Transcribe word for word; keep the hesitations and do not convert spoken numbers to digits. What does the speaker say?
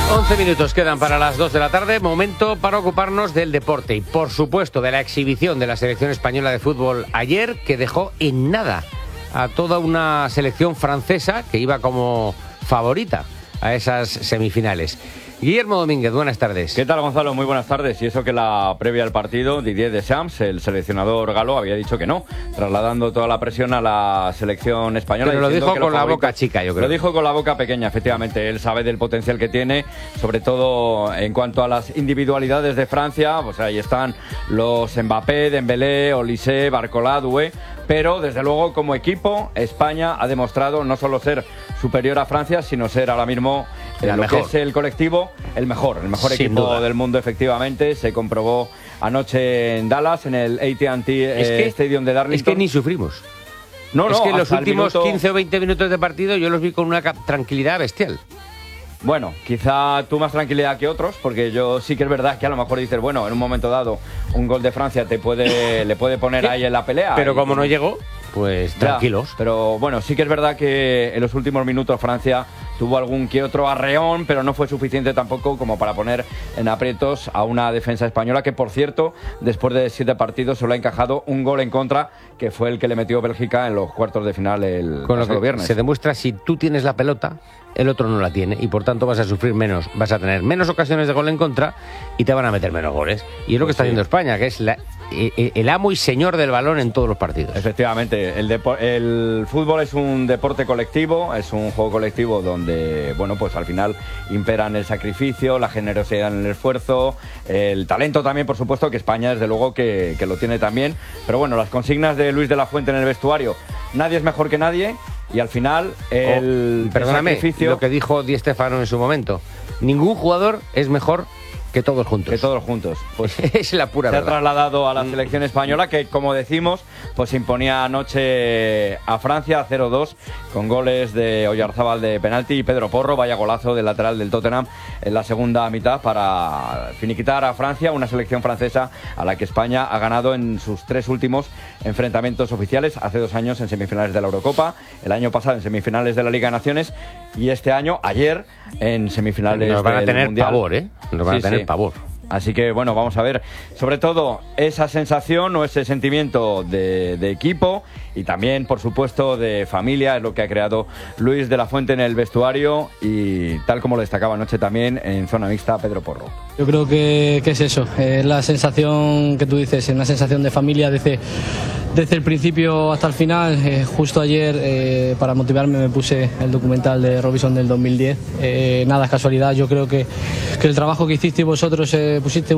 once minutos quedan para las dos de la tarde, momento para ocuparnos del deporte y, por supuesto, de la exhibición de la selección española de fútbol ayer, que dejó en nada a toda una selección francesa que iba como favorita a esas semifinales. Guillermo Domínguez, buenas tardes. ¿Qué tal, Gonzalo? Muy buenas tardes. Y eso que la previa al partido, Didier Deschamps, el seleccionador galo, había dicho que no, trasladando toda la presión a la selección española. Pero lo dijo con la boca chica, yo creo. Lo dijo con la boca pequeña, efectivamente. Él sabe del potencial que tiene, sobre todo en cuanto a las individualidades de Francia. Pues ahí están los Mbappé, Dembélé, Olise, Barcola, Doué. Pero, desde luego, como equipo, España ha demostrado no solo ser superior a Francia, sino ser ahora mismo, en lo que es el colectivo, el mejor, el mejor Sin equipo duda. del mundo, efectivamente. Se comprobó anoche en Dallas, en el A T and T Es que- eh, Stadium de Darlington. Es que ni sufrimos. No, no, es que los hasta el últimos minuto- quince o veinte minutos de partido yo los vi con una ca- tranquilidad bestial. Bueno, quizá tú más tranquilidad que otros, porque yo sí que es verdad que a lo mejor dices, bueno, en un momento dado un gol de Francia te puede, le puede poner ahí en la pelea. Pero y- como no llegó, pues Ya, tranquilos. pero bueno, sí que es verdad que en los últimos minutos Francia tuvo algún que otro arreón, pero no fue suficiente tampoco como para poner en aprietos a una defensa española que, por cierto, después de siete partidos solo ha encajado un gol en contra, que fue el que le metió Bélgica en los cuartos de final el Con lo pasado que viernes. se demuestra, si tú tienes la pelota, el otro no la tiene y por tanto vas a sufrir menos, vas a tener menos ocasiones de gol en contra y te van a meter menos goles. Y es lo que Pues está sí. haciendo España, que es la- eh, el amo y señor del balón en todos los partidos. Efectivamente, el, depo- el fútbol es un deporte colectivo, es un juego colectivo donde, bueno, pues al final imperan el sacrificio, la generosidad en el esfuerzo, el talento también, por supuesto, que España desde luego que, que lo tiene también. Pero bueno, las consignas de Luis de la Fuente en el vestuario, nadie es mejor que nadie y al final el, Oh, perdóname, el sacrificio... lo que dijo Di Stéfano en su momento, ningún jugador es mejor que todos juntos. Que todos juntos. Pues es la pura se ha verdad. trasladado a la selección española, que, como decimos, pues imponía anoche a Francia cero dos con goles de Oyarzábal de penalti y Pedro Porro, vaya golazo del lateral del Tottenham en la segunda mitad para finiquitar a Francia, una selección francesa a la que España ha ganado en sus tres últimos enfrentamientos oficiales, hace dos años en semifinales de la Eurocopa, el año pasado en semifinales de la Liga de Naciones y este año, ayer, en semifinales Nos van a del tener Mundial. pavor, ¿eh? Nos van Sí, a tener sí. pavor. Así que, bueno, vamos a ver, sobre todo, esa sensación o ese sentimiento de, de equipo y también, por supuesto, de familia, es lo que ha creado Luis de la Fuente en el vestuario y tal como lo destacaba anoche también en zona mixta Pedro Porro. Yo creo que, que es eso, es la sensación que tú dices, es una sensación de familia desde, desde el principio hasta el final. Eh, justo ayer, eh, para motivarme, me puse el documental de Robinson del dos mil diez. Eh, nada es casualidad, yo creo que, que el trabajo que hicisteis vosotros, eh, pusiste